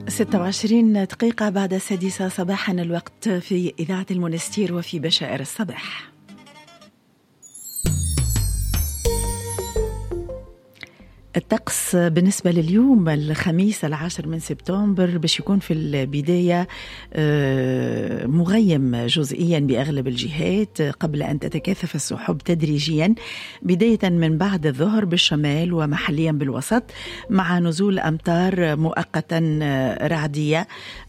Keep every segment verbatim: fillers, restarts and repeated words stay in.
ستة وعشرين دقيقة بعد السادسة صباحا، الوقت في إذاعة المنستير وفي بشائر الصباح. الطقس بالنسبة لليوم الخميس العاشر من سبتمبر باش يكون في البداية مغيم جزئيا بأغلب الجهات قبل أن تتكاثف السحب تدريجيا، بداية من بعد الظهر بالشمال ومحليا بالوسط، مع نزول أمطار مؤقتا رعدية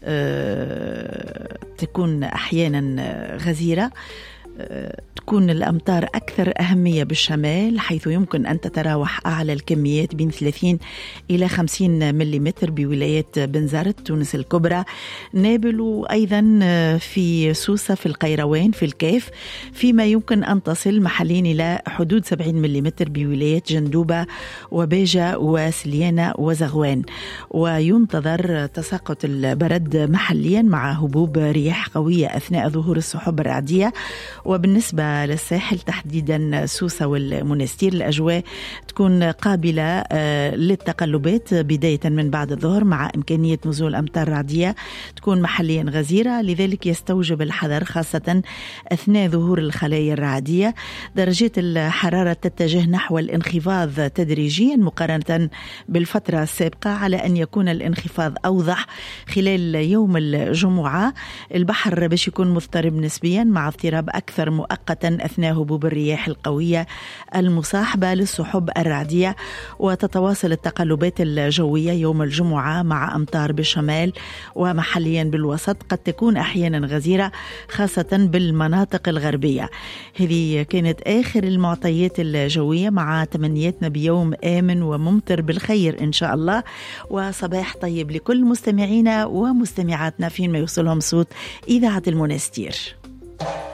تكون أحيانا غزيرة. تكون الأمطار أكثر أهمية بالشمال، حيث يمكن أن تتراوح أعلى الكميات بين ثلاثين إلى خمسين مليمتر بولايات بنزرت تونس الكبرى، نابل، وأيضا في سوسة في القيروان في الكاف، فيما يمكن أن تصل محليا إلى حدود سبعين مليمتر بولايات جندوبة وباجة وسليانة وزغوان. وينتظر تساقط البرد محليا مع هبوب رياح قوية أثناء ظهور السحب الرعدية. وبالنسبة للساحل تحديدا سوسة والمنستير، الأجواء تكون قابلة للتقلبات بداية من بعد الظهر، مع إمكانية نزول أمطار رعدية تكون محليا غزيرة، لذلك يستوجب الحذر خاصة أثناء ظهور الخلايا الرعدية. درجات الحرارة تتجه نحو الانخفاض تدريجيا مقارنة بالفترة السابقة، على أن يكون الانخفاض أوضح خلال يوم الجمعة. البحر باش يكون مضطرب نسبيا مع اضطراب أكثر مؤقتا أثناء هبوب الرياح القوية المصاحبة للسحب الرعدية. وتتواصل التقلبات الجوية يوم الجمعة مع أمطار بالشمال ومحليا بالوسط، قد تكون أحيانا غزيرة خاصة بالمناطق الغربية. هذه كانت آخر المعطيات الجوية، مع تمنياتنا بيوم آمن وممطر بالخير إن شاء الله، وصباح طيب لكل مستمعينا ومستمعاتنا فيما يوصلهم صوت إذاعة المنستير.